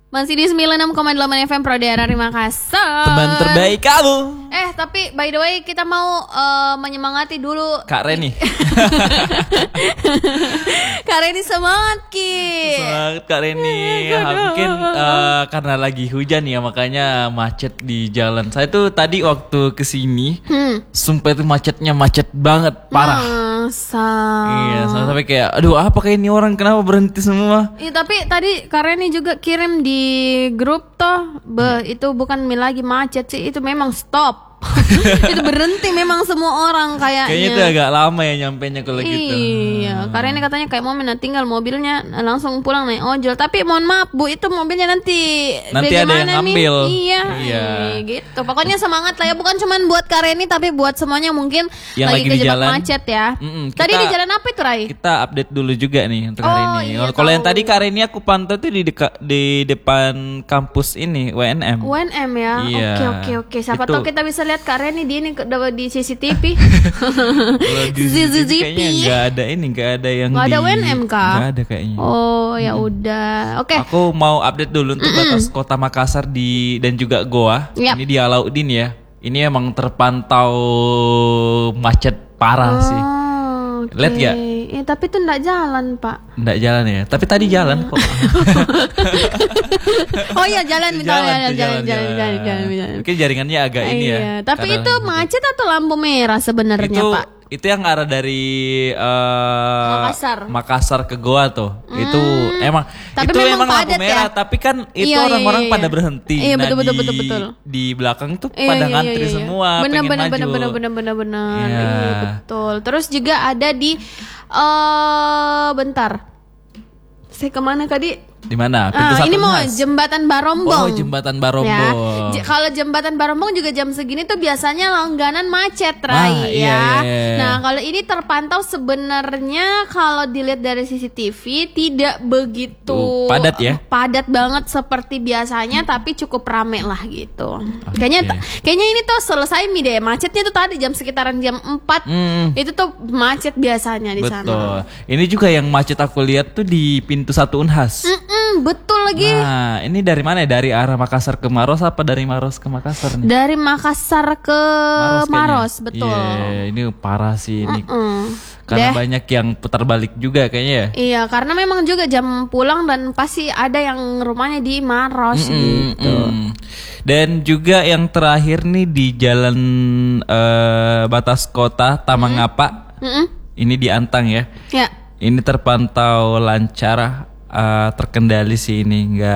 Masih di 96,8 FM Pro Daerah Makassar. Teman terbaik kamu. Tapi by the way kita mau menyemangati dulu Kak Reni. Kak Reni semangat Ki. Semangat Kak Reni. Mungkin karena lagi hujan ya, makanya macet di jalan. Saya tuh tadi waktu kesini sumpah itu macetnya macet banget, parah. Iya, sampai kayak aduh apa kayak ini orang kenapa berhenti semua. Iya, tapi tadi Kak Reni juga kirim di grup toh, itu bukan lagi macet sih, itu memang stop. Itu berhenti memang semua orang kayaknya. Kayaknya itu agak lama ya nyampenya kalau gitu. Iya, karena ini katanya kayak momen tinggal mobilnya langsung pulang naik ojol. Tapi mohon maaf Bu, itu mobilnya nanti ada yang ngambil. Iya. Gitu. Pokoknya semangat lah ya, bukan cuma buat Kak Reni tapi buat semuanya mungkin yang lagi kejebak macet ya. Tadi di jalan apa itu Rai? Kita update dulu juga nih untuk hari ini. Iya, kalau yang tadi Kak Reni aku pantau tuh di depan kampus ini WNM. WNM ya. Iya. Oke. Siapa tahu kita bisa lihat Kak Reni di CCTV. Kalau di CCTV kayaknya nggak ada yang nggak ada WNM Kak? Nggak ada kayaknya. Oh ya udah. Oke. Aku mau update dulu untuk batas kota Makassar dan juga Goa. Yap. Ini di Alauddin ya. Ini emang terpantau macet parah sih. Okay. Lihat gak? Tapi itu enggak jalan Pak. Enggak jalan ya. Tapi tadi jalan kok. Oh iya jalan. Mungkin jaringannya agak ini ya. Tapi itu macet atau lampu merah sebenarnya Pak? Itu yang arah dari Makassar ke Goa tuh. Itu emang tapi itu emang lampu padat merah, ya? tapi kan itu orang-orang pada berhenti. Iya, betul. Di belakang tuh pada ngantri semua, pengen maju. Benar. Iya. Iya, betul. Terus juga ada di bentar. Saya kemana tadi? Di mana? Pintu Ini mau Unhas. Jembatan Barombong. Oh, Jembatan Barombong. Ya. Kalau Jembatan Barombong juga jam segini tuh biasanya langganan macet, Rai ya. Iya. Nah, kalau ini terpantau sebenarnya kalau dilihat dari CCTV tidak begitu padat ya. Padat banget seperti biasanya, tapi cukup rame lah gitu. Kayaknya ini tuh selesai deh. Macetnya tuh tadi sekitaran jam 4. Itu tuh macet biasanya di sana. Betul. Ini juga yang macet aku lihat tuh di pintu 1 Unhas. Betul lagi. Nah, ini dari mana ya? Dari arah Makassar ke Maros apa dari Maros ke Makassar nih? Dari Makassar ke Maros, betul. Iya, ini parah sih ini. Karena banyak yang putar balik juga kayaknya ya. Iya, karena memang juga jam pulang dan pasti ada yang rumahnya di Maros gitu. Dan juga yang terakhir nih di jalan batas kota Tamangapa. Ini di Antang ya. Ya. Ini terpantau lancar, terkendali sih ini,